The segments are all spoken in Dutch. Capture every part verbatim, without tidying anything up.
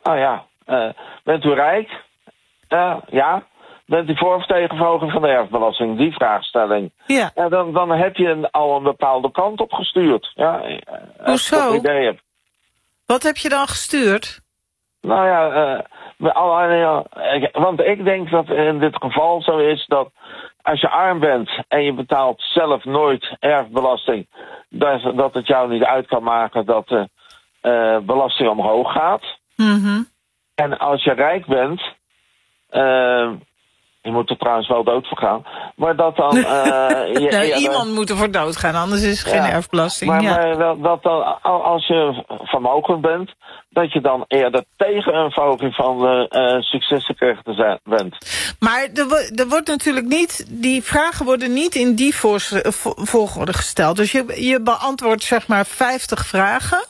Oh ja, uh, bent u rijk? Uh, ja. Bent u voor of tegen verhoging van de erfbelasting? Die vraagstelling. Ja. En dan, dan heb je een, al een bepaalde kant op gestuurd. Ja, hoezo? Een idee heb. Wat heb je dan gestuurd? Nou ja, uh, al, uh, want ik denk dat in dit geval zo is dat als je arm bent en je betaalt zelf nooit erfbelasting, dat, dat het jou niet uit kan maken dat de uh, belasting omhoog gaat. Mm-hmm. En als je rijk bent, uh, je moet er trouwens wel dood voor gaan, maar dat dan... Uh, je, nou, je, iemand uh, moet ervoor dood gaan, anders is er geen ja, erfbelasting. Maar, ja. maar dat, dat dan, als je vermogend bent, dat je dan eerder tegen een verhoging van de uh, succesrechten bent. Maar er, er wordt natuurlijk niet, die vragen worden niet in die volgorde gesteld. Dus je, je beantwoordt zeg maar vijftig vragen.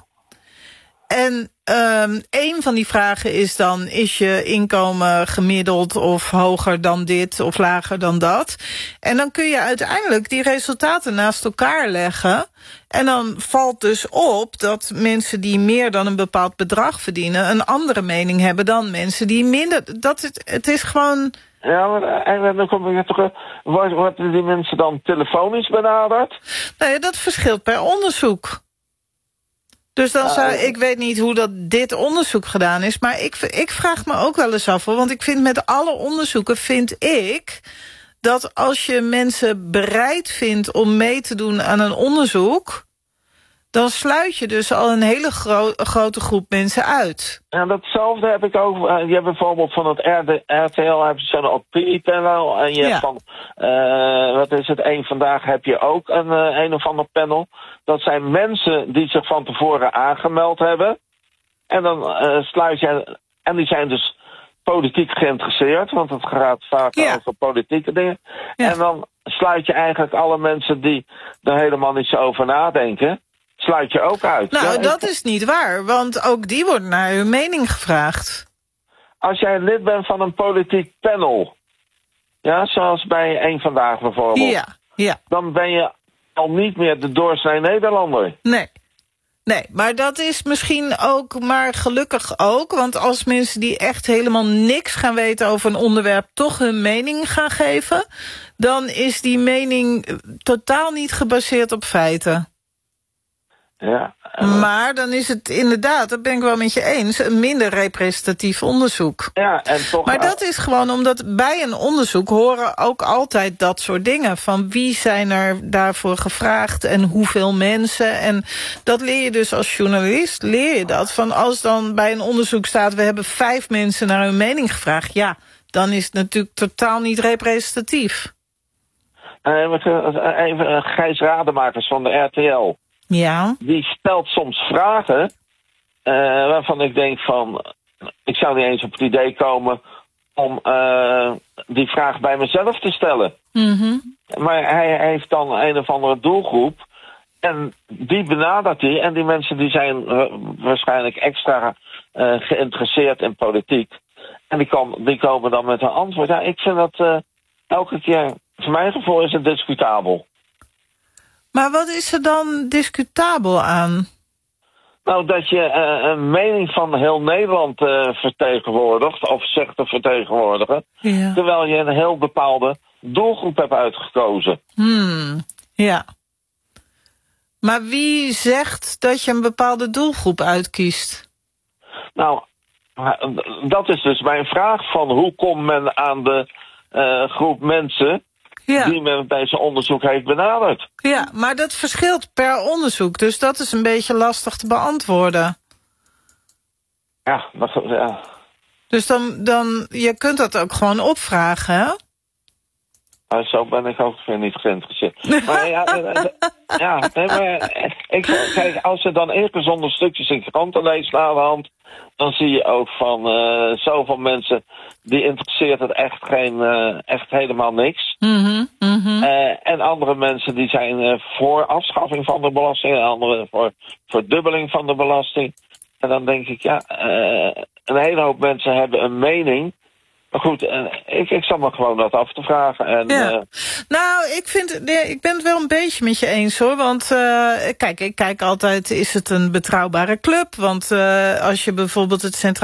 En um, één van die vragen is dan, is je inkomen gemiddeld of hoger dan dit of lager dan dat? En dan kun je uiteindelijk die resultaten naast elkaar leggen. En dan valt dus op dat mensen die meer dan een bepaald bedrag verdienen een andere mening hebben dan mensen die minder. Dat het, het is gewoon... Ja, maar en dan kom ik terug. Worden die mensen dan telefonisch benaderd? Nou ja, dat verschilt per onderzoek. Dus dan zou, ik weet niet hoe dat dit onderzoek gedaan is, maar ik, ik vraag me ook wel eens af, want ik vind met alle onderzoeken, vind ik, dat als je mensen bereid vindt om mee te doen aan een onderzoek, dan sluit je dus al een hele gro- grote groep mensen uit. Ja, datzelfde heb ik ook. Uh, je hebt bijvoorbeeld van het R T L heb je zo'n opiniepanel. En je ja. hebt van, uh, wat is het, één vandaag heb je ook een, uh, een of ander panel. Dat zijn mensen die zich van tevoren aangemeld hebben. En dan uh, sluit je, en die zijn dus politiek geïnteresseerd, want het gaat vaak ja. over politieke dingen. Ja. En dan sluit je eigenlijk alle mensen die er helemaal niet zo over nadenken, sluit je ook uit. Nou, ja, dat ik... is niet waar, want ook die wordt naar hun mening gevraagd. Als jij lid bent van een politiek panel, ja, zoals bij één Vandaag bijvoorbeeld, ja, ja. dan ben je al niet meer de doorsnee Nederlander. Nee. Nee, maar dat is misschien ook maar gelukkig ook, want als mensen die echt helemaal niks gaan weten over een onderwerp toch hun mening gaan geven, dan is die mening totaal niet gebaseerd op feiten. Ja. Uh, maar dan is het inderdaad, dat ben ik wel met je eens, een minder representatief onderzoek. Ja, en toch, maar dat is gewoon omdat bij een onderzoek horen ook altijd dat soort dingen. Van wie zijn er daarvoor gevraagd en hoeveel mensen. En dat leer je dus als journalist, leer je dat. Van als dan bij een onderzoek staat, we hebben vijf mensen naar hun mening gevraagd. Ja, dan is het natuurlijk totaal niet representatief. Uh, even uh, Gijs Rademakers van de R T L. Ja. Die stelt soms vragen uh, waarvan ik denk van, ik zou niet eens op het idee komen om uh, die vraag bij mezelf te stellen. Mm-hmm. Maar hij heeft dan een of andere doelgroep en die benadert hij. En die mensen die zijn uh, waarschijnlijk extra uh, geïnteresseerd in politiek. En die, kom, die komen dan met een antwoord. Ja, ik vind dat uh, elke keer, voor mijn gevoel is het discutabel. Maar wat is er dan discutabel aan? Nou, dat je uh, een mening van heel Nederland uh, vertegenwoordigt, of zegt te vertegenwoordigen, ja. Terwijl je een heel bepaalde doelgroep hebt uitgekozen. Hmm, ja. Maar wie zegt dat je een bepaalde doelgroep uitkiest? Nou, dat is dus mijn vraag van hoe komt men aan de uh, groep mensen ja. die men bij zijn onderzoek heeft benaderd. Ja, maar dat verschilt per onderzoek, dus dat is een beetje lastig te beantwoorden. Ja, dat, ja. Dus dan, dan, je kunt dat ook gewoon opvragen, hè? Nou, zo ben ik ook weer niet geïnteresseerd. Maar ja, ja nee, maar, ik, kijk, als je dan ingezonde stukjes in kranten leest naar de hand, dan zie je ook van uh, zoveel mensen die interesseert het echt geen, uh, echt helemaal niks. Mm-hmm, mm-hmm. Uh, en andere mensen die zijn uh, voor afschaffing van de belasting, en anderen voor verdubbeling van de belasting. En dan denk ik, ja, uh, een hele hoop mensen hebben een mening. Maar goed, uh, ik, ik zal me gewoon dat af te vragen. En, ja. uh, nou, ik, vind, nee, ik ben het wel een beetje met je eens, hoor. Want uh, kijk, ik kijk altijd, is het een betrouwbare club? Want uh, als je bijvoorbeeld het Centraal